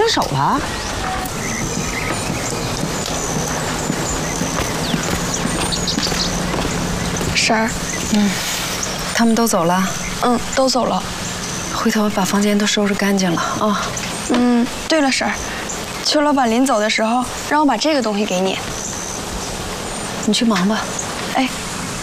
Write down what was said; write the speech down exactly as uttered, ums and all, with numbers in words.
分手了？ 婶儿， 嗯，他们都走了。 嗯，都走了。 回头把房间都收拾干净了啊。 嗯，对了，婶儿，邱老板临走的时候让我把这个东西给你。 你去忙吧。 哎。